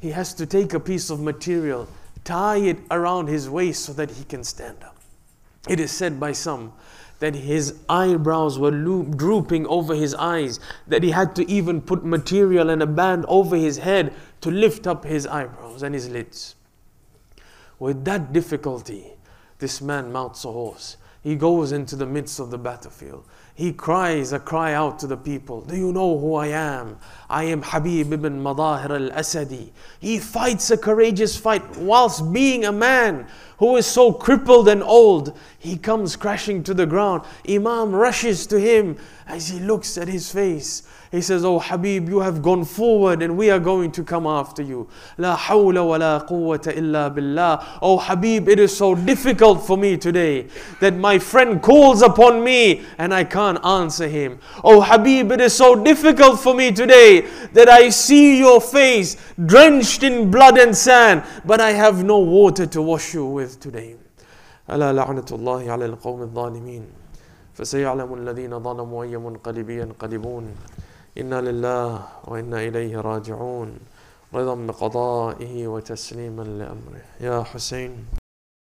he has to take a piece of material, tie it around his waist so that he can stand up. It is said by some that his eyebrows were drooping over his eyes, that he had to even put material and a band over his head to lift up his eyebrows and his lids. With that difficulty, this man mounts a horse. He goes into the midst of the battlefield. He cries a cry out to the people, do you know who I am? I am Habib ibn Madahir al-Asadi. He fights a courageous fight whilst being a man who is so crippled and old. He comes crashing to the ground. Imam rushes to him. As he looks at his face, he says, oh Habib, you have gone forward and we are going to come after you. La hawla wa la quwwata illa billah. Oh Habib, it is so difficult for me today that my friend calls upon me and I can't answer him. Oh Habib, it is so difficult for me today that I see your face drenched in blood and sand, but I have no water to wash you with today. Ala la'natullahi ala al-qawmi al-zalimin. فسيعلم الذين ظلموا أي منقلب ينقلبون إنا لله وإنا إليه راجعون رضا بقضائه وتسليما لأمره. يا حسين